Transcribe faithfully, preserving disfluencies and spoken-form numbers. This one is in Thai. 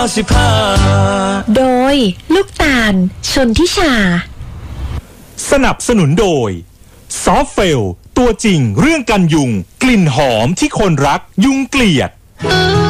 สิบห้าโดยลูกตาลชนทิชาสนับสนุนโดยซอฟเฟลตัวจริงเรื่องกันยุงกลิ่นหอมที่คนรักยุงเกลียด